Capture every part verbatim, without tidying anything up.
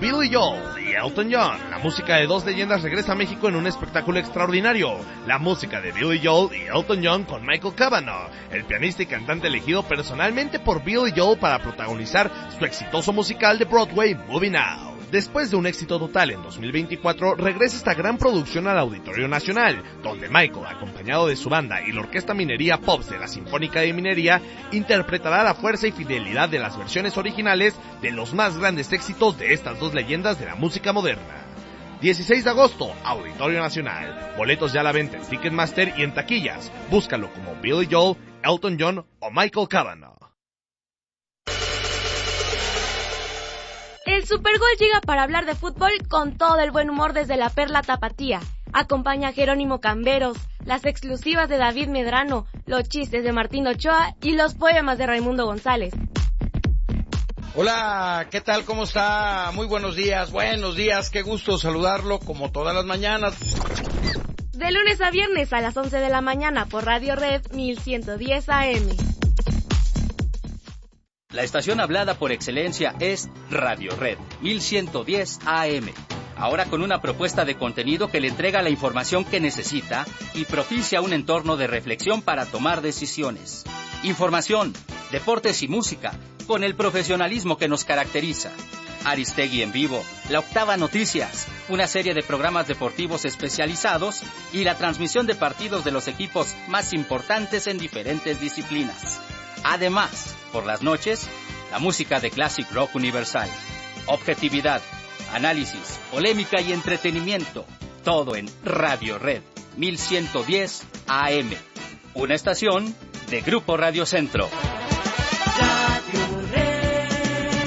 Billy Joel y Elton John. La música de dos leyendas regresa a México en un espectáculo extraordinario. La música de Billy Joel y Elton John con Michael Cavanagh, el pianista y cantante elegido personalmente por Billy Joel para protagonizar su exitoso musical de Broadway, Moving Out. Después de un éxito total en dos mil veinticuatro, regresa esta gran producción al Auditorio Nacional, donde Michael, acompañado de su banda y la Orquesta Minería Pops de la Sinfónica de Minería, interpretará la fuerza y fidelidad de las versiones originales de los más grandes éxitos de estas dos leyendas de la música moderna. dieciséis de agosto, Auditorio Nacional. Boletos ya a la venta en Ticketmaster y en taquillas. Búscalo como Billy Joel, Elton John o Michael Cavanagh. El Supergol llega para hablar de fútbol con todo el buen humor desde la Perla Tapatía. Acompaña a Jerónimo Camberos, las exclusivas de David Medrano, los chistes de Martín Ochoa y los poemas de Raimundo González. Hola, ¿qué tal? ¿Cómo está? Muy buenos días, buenos días, qué gusto saludarlo como todas las mañanas. De lunes a viernes a las once de la mañana por Radio Red mil ciento diez A M. La estación hablada por excelencia es Radio Red mil ciento diez A M. Ahora con una propuesta de contenido que le entrega la información que necesita y propicia un entorno de reflexión para tomar decisiones. Información, deportes y música, con el profesionalismo que nos caracteriza. Aristegui en vivo, La Octava Noticias, una serie de programas deportivos especializados y la transmisión de partidos de los equipos más importantes en diferentes disciplinas. Además, por las noches, la música de Classic Rock Universal. Objetividad, análisis, polémica y entretenimiento. Todo en Radio Red mil ciento diez A M. Una estación de Grupo Radio Centro. Radio Red.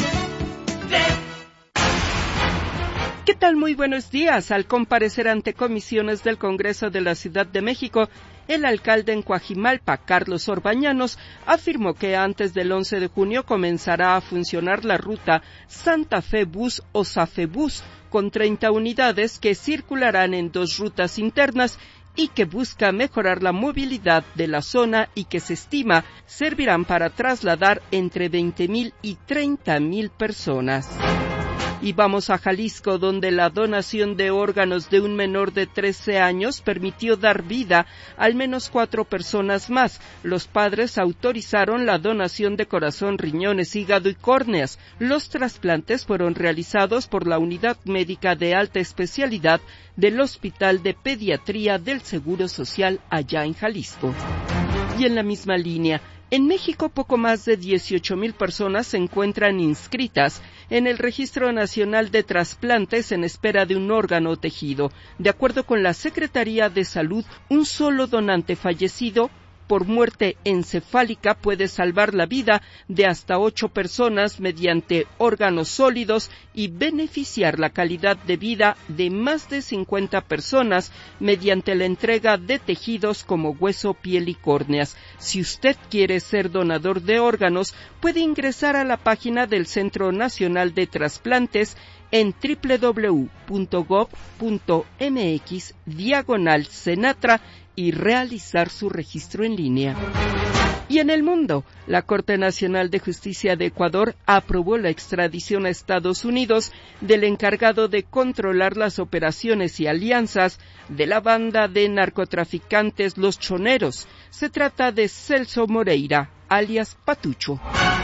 Red. ¿Qué tal? Muy buenos días. Al comparecer ante comisiones del Congreso de la Ciudad de México, el alcalde en Coajimalpa, Carlos Orbañanos, afirmó que antes del once de junio comenzará a funcionar la ruta Santa Fe Bus o Safebus, con treinta unidades que circularán en dos rutas internas y que busca mejorar la movilidad de la zona y que se estima servirán para trasladar entre veinte mil y treinta mil personas. Y vamos a Jalisco, donde la donación de órganos de un menor de trece años permitió dar vida a al menos cuatro personas más. Los padres autorizaron la donación de corazón, riñones, hígado y córneas. Los trasplantes fueron realizados por la Unidad Médica de Alta Especialidad del Hospital de Pediatría del Seguro Social allá en Jalisco. Y en la misma línea, en México, poco más de dieciocho mil personas se encuentran inscritas en el Registro Nacional de Trasplantes en espera de un órgano o tejido. De acuerdo con la Secretaría de Salud, un solo donante fallecido por muerte encefálica puede salvar la vida de hasta ocho personas mediante órganos sólidos y beneficiar la calidad de vida de más de cincuenta personas mediante la entrega de tejidos como hueso, piel y córneas. Si usted quiere ser donador de órganos, puede ingresar a la página del Centro Nacional de Trasplantes en doble u doble u doble u punto gob punto eme equis diagonal Senatra y realizar su registro en línea. Y en el mundo, la Corte Nacional de Justicia de Ecuador aprobó la extradición a Estados Unidos del encargado de controlar las operaciones y alianzas de la banda de narcotraficantes Los Choneros. Se trata de Celso Moreira, alias Patucho.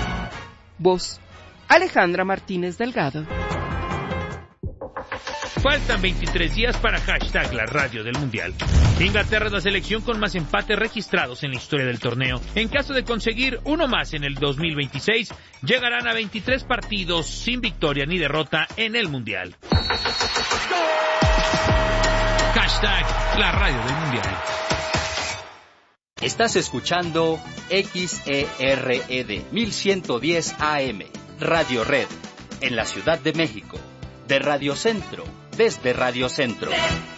Voz, Alejandra Martínez Delgado. Faltan veintitrés días para hashtag la radio del Mundial. Inglaterra es la selección con más empates registrados en la historia del torneo. En caso de conseguir uno más en el dos mil veintiséis, llegarán a veintitrés partidos sin victoria ni derrota en el Mundial. Hashtag la radio del Mundial. Estás escuchando X E R E D mil ciento diez A M, Radio Red, en la Ciudad de México, de Radio Centro, desde Radio Centro.